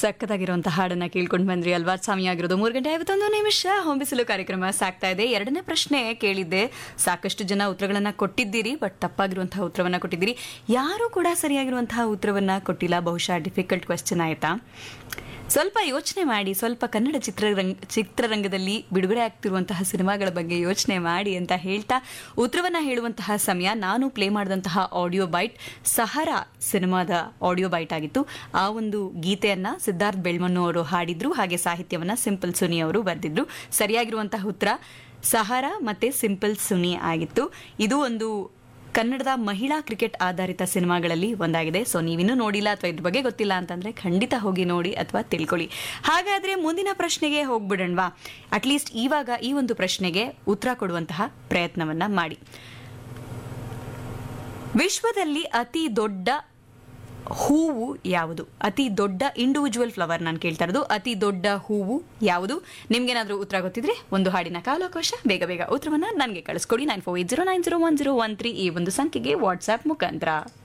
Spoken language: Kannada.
ಸಕ್ಕತ್ತಾಗಿರುವಂತಹ ಹಾಡನ್ನ ಕೇಳ್ಕೊಂಡು ಬಂದ್ರಿ ಅಲ್ವಾ? ಸಮಯ ಆಗಿರೋದು 3:51 ಹೊಂಬಿಸಲು ಕಾರ್ಯಕ್ರಮ ಸಾಗ್ತಾ ಇದೆ. ಎರಡನೇ ಪ್ರಶ್ನೆ ಕೇಳಿದ್ದೆ, ಸಾಕಷ್ಟು ಜನ ಉತ್ತರಗಳನ್ನ ಕೊಟ್ಟಿದ್ದೀರಿ, ಬಟ್ ತಪ್ಪಾಗಿರುವಂತಹ ಉತ್ತರವನ್ನ ಕೊಟ್ಟಿದ್ದೀರಿ. ಯಾರು ಕೂಡ ಸರಿಯಾಗಿರುವಂತಹ ಉತ್ತರವನ್ನ ಕೊಟ್ಟಿಲ್ಲ. ಬಹುಶಃ ಡಿಫಿಕಲ್ಟ್ ಕ್ವೆಶ್ಚನ್ ಆಯ್ತಾ? ಸ್ವಲ್ಪ ಯೋಚನೆ ಮಾಡಿ, ಸ್ವಲ್ಪ ಕನ್ನಡ ಚಿತ್ರರಂಗದಲ್ಲಿ ಬಿಡುಗಡೆ ಆಗ್ತಿರುವಂತಹ ಸಿನಿಮಾಗಳ ಬಗ್ಗೆ ಯೋಚನೆ ಮಾಡಿ ಅಂತ ಹೇಳ್ತಾ ಉತ್ತರವನ್ನ ಹೇಳುವಂತಹ ಸಮಯ. ನಾನು ಪ್ಲೇ ಮಾಡಿದಂತಹ ಆಡಿಯೋ ಬೈಟ್ ಸಹರಾ ಸಿನಿಮಾದ ಆಡಿಯೋ ಬೈಟ್ ಆಗಿತ್ತು. ಆ ಒಂದು ಗೀತೆಯನ್ನ ಸಿದ್ಧಾರ್ಥ್ ಬೆಳ್ಮಣ್ಣು ಅವರು ಹಾಡಿದ್ರು, ಹಾಗೆ ಸಾಹಿತ್ಯವನ್ನ ಸಿಂಪಲ್ ಸುನಿ ಅವರು ಬರೆದಿದ್ರು. ಸರಿಯಾಗಿರುವಂತಹ ಉತ್ತರ ಸಹರಾ ಮತ್ತೆ ಸಿಂಪಲ್ ಸುನಿ ಆಗಿತ್ತು. ಇದು ಒಂದು ಕನ್ನಡದ ಮಹಿಳಾ ಕ್ರಿಕೆಟ್ ಆಧಾರಿತ ಸಿನಿಮಾಗಳಲ್ಲಿ ಒಂದಾಗಿದೆ. ಸೊ ನೀವಿನ್ನೂ ನೋಡಿಲ್ಲ ಅಥವಾ ಇದ್ರ ಬಗ್ಗೆ ಗೊತ್ತಿಲ್ಲ ಅಂತಂದ್ರೆ ಖಂಡಿತ ಹೋಗಿ ನೋಡಿ ಅಥವಾ ತಿಳ್ಕೊಳ್ಳಿ. ಹಾಗಾದ್ರೆ ಮುಂದಿನ ಪ್ರಶ್ನೆಗೆ ಹೋಗ್ಬಿಡೋಣವಾ? ಅಟ್ಲೀಸ್ಟ್ ಇವಾಗ ಈ ಒಂದು ಪ್ರಶ್ನೆಗೆ ಉತ್ತರ ಕೊಡುವಂತಹ ಪ್ರಯತ್ನವನ್ನ ಮಾಡಿ. ವಿಶ್ವದಲ್ಲಿ ಅತಿ ದೊಡ್ಡ ಹೂವು ಯಾವುದು? ಅತಿ ದೊಡ್ಡ ಇಂಡಿವಿಜುವಲ್ ಫ್ಲವರ್ ನಾನು ಕೇಳ್ತಾ ಇರೋದು. ಅತಿ ದೊಡ್ಡ ಹೂವು ಯಾವುದು? ನಿಮ್ಗೇನಾದ್ರೂ ಉತ್ತರ ಗೊತ್ತಿದ್ರೆ ಒಂದು ಹಾಡಿನ ಕಾಲಾವಕಾಶ. ಬೇಗ ಬೇಗ ಉತ್ತರವನ್ನ ನನಗೆ ಕಳಿಸ್ಕೊಡಿ. 9480901013 ಈ ಒಂದು ಸಂಖ್ಯೆಗೆ ವಾಟ್ಸ್ಆಪ್ ಮುಖಾಂತರ.